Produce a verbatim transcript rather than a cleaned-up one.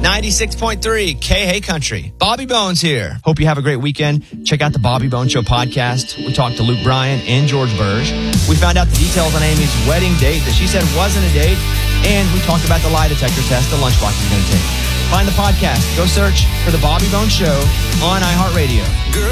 ninety-six point three K Hey Country. Bobby Bones here. Hope you have a great weekend. Check out the Bobby Bones Show podcast. We talked to Luke Bryan and George Burge. We found out the details on Amy's wedding date that she said wasn't a date. And we talked about the lie detector test the Lunchbox is going to take. Find the podcast. Go search for the Bobby Bones Show on iHeartRadio. Girl,